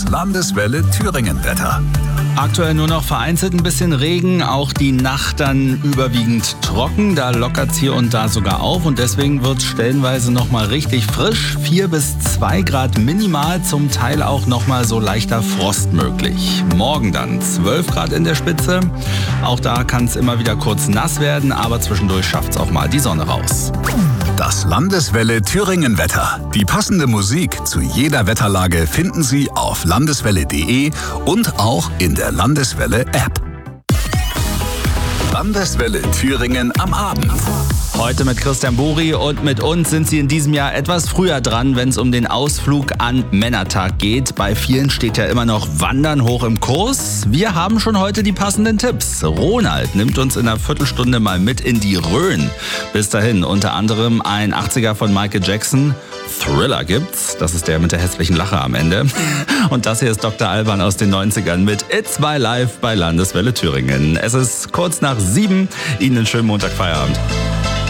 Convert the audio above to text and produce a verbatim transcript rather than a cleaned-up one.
Landeswelle Thüringen-Wetter. Aktuell nur noch vereinzelt ein bisschen Regen, auch die Nacht dann überwiegend trocken. Da lockert es hier und da sogar auf und deswegen wird es stellenweise nochmal richtig frisch. vier bis zwei Grad minimal, zum Teil auch nochmal so leichter Frost möglich. Morgen dann zwölf Grad in der Spitze. Auch da kann es immer wieder kurz nass werden, aber zwischendurch schafft es auch mal die Sonne raus. Das Landeswelle Thüringen-Wetter. Die passende Musik zu jeder Wetterlage finden Sie auf landeswelle punkt de und auch in der Landeswelle-App. Landeswelle Thüringen am Abend. Heute mit Christian Buri und mit uns sind Sie in diesem Jahr etwas früher dran, wenn es um den Ausflug an Männertag geht. Bei vielen steht ja immer noch Wandern hoch im Kurs. Wir haben schon heute die passenden Tipps. Ronald nimmt uns in einer Viertelstunde mal mit in die Rhön. Bis dahin unter anderem ein achtziger von Michael Jackson. Thriller gibt's. Das ist der mit der hässlichen Lache am Ende. Und das hier ist Doktor Alban aus den neunzigern mit It's My Life bei Landeswelle Thüringen. Es ist kurz nach sieben. Ihnen einen schönen Montag, Feierabend.